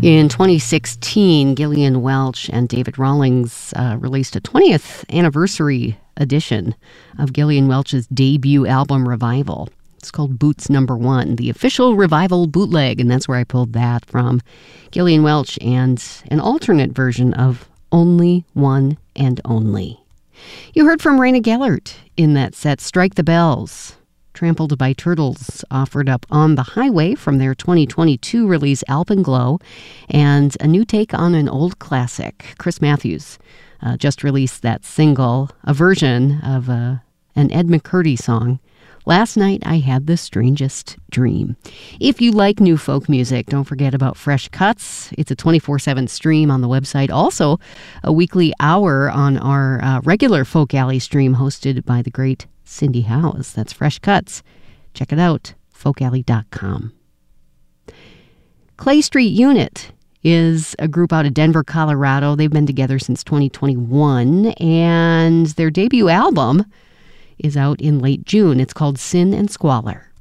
In 2016, Gillian Welch and David Rawlings released a 20th anniversary edition of Gillian Welch's debut album, Revival. It's called Boots Number 1, the official Revival bootleg, and that's where I pulled that from. Gillian Welch and an alternate version of Only One and Only. You heard from Raina Gellert in that set, Strike the Bells. Trampled by Turtles offered up On the Highway from their 2022 release Alpenglow, and a new take on an old classic. Chris Matthews just released that single, a version of an Ed McCurdy song, Last Night I Had the Strangest Dream. If you like new folk music, don't forget about Fresh Cuts. It's a 24/7 stream on the website. Also, a weekly hour on our regular Folk Alley stream hosted by the great Cindy Howes. That's Fresh Cuts. Check it out, folkalley.com. Clay Street Unit is a group out of Denver, Colorado. They've been together since 2021, and their debut album is out in late June. It's called Sin and Squalor.